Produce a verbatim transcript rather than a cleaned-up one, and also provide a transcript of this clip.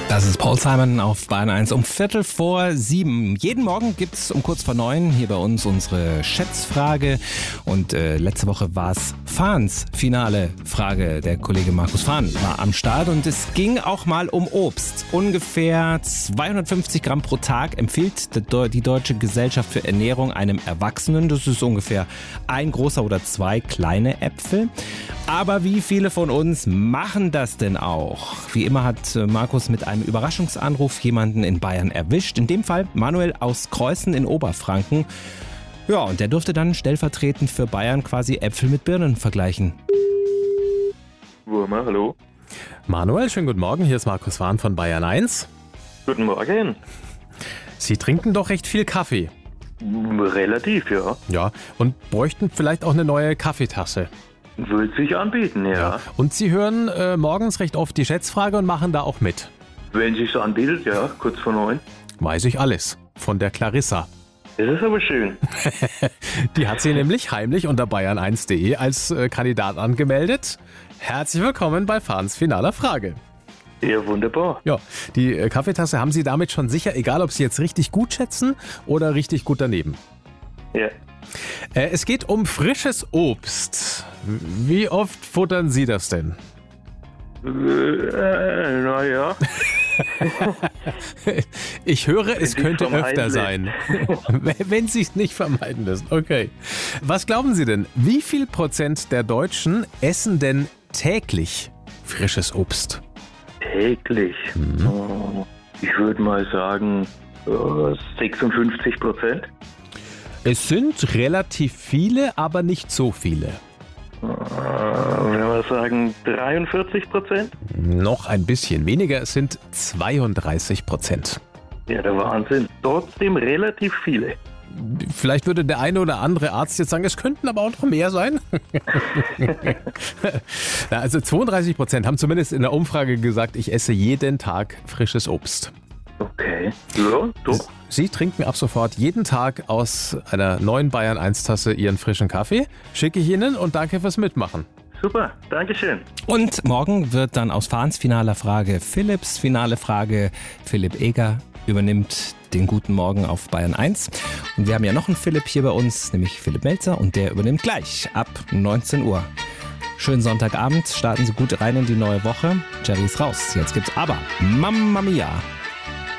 Das ist Paul Simon auf Bayern eins um Viertel vor sieben. Jeden Morgen gibt es um kurz vor neun hier bei uns unsere Schätzfrage. Und äh, letzte Woche war es Fahns finale Frage. Der Kollege Markus Fahn war am Start und es ging auch mal um Obst. Ungefähr zweihundertfünfzig Gramm pro Tag empfiehlt die Deutsche Gesellschaft für Ernährung einem Erwachsenen. Das ist ungefähr ein großer oder zwei kleine Äpfel. Aber wie viele von uns machen das denn auch? Wie immer hat Markus mit einem Überraschungsanruf jemanden in Bayern erwischt. In dem Fall Manuel aus Kreußen in Oberfranken. Ja, und der durfte dann stellvertretend für Bayern quasi Äpfel mit Birnen vergleichen. Wurmer, hallo. Manuel, schönen guten Morgen. Hier ist Markus Fahn von Bayern eins. Guten Morgen. Sie trinken doch recht viel Kaffee. Relativ, ja. Ja, und bräuchten vielleicht auch eine neue Kaffeetasse. Würde sich anbieten, ja. Ja. Und Sie hören äh, morgens recht oft die Schätzfrage und machen da auch mit. Wenn sich's anbietet, ja, kurz vor neun. Weiß ich alles. Von der Clarissa. Das ist aber schön. Die hat sie nämlich heimlich unter bayern eins punkt de als äh, Kandidat angemeldet. Herzlich willkommen bei Fahns finaler Frage. Ja, wunderbar. Ja, die äh, Kaffeetasse haben Sie damit schon sicher, egal ob Sie jetzt richtig gut schätzen oder richtig gut daneben. Ja. Äh, es geht um frisches Obst. Wie oft futtern Sie das denn? Äh, naja. Ich höre, es Wenn könnte sich's öfter vermeiden sein. Wenn Sie es nicht vermeiden lassen. Okay. Was glauben Sie denn? Wie viel Prozent der Deutschen essen denn täglich frisches Obst? Täglich? Mhm. Oh, ich würde mal sagen äh, sechsundfünfzig Prozent. Es sind relativ viele, aber nicht so viele. Äh, wenn wir sagen dreiundvierzig Prozent? Noch ein bisschen weniger, es sind zweiunddreißig Prozent. Ja, der Wahnsinn. Trotzdem relativ viele. Vielleicht würde der eine oder andere Arzt jetzt sagen, es könnten aber auch noch mehr sein. Ja, also zweiunddreißig Prozent haben zumindest in der Umfrage gesagt, ich esse jeden Tag frisches Obst. Okay, ja, doch. Sie trinken ab sofort jeden Tag aus einer neuen Bayern eins Tasse Ihren frischen Kaffee. Schicke ich Ihnen und danke fürs Mitmachen. Super, Dankeschön. Und morgen wird dann aus Fahns finaler Frage Philipps finale Frage. Philipp Eger übernimmt den Guten Morgen auf Bayern eins. Und wir haben ja noch einen Philipp hier bei uns, nämlich Philipp Melzer. Und der übernimmt gleich ab neunzehn Uhr. Schönen Sonntagabend, starten Sie gut rein in die neue Woche. Jerry ist raus. Jetzt gibt's aber Mamma Mia.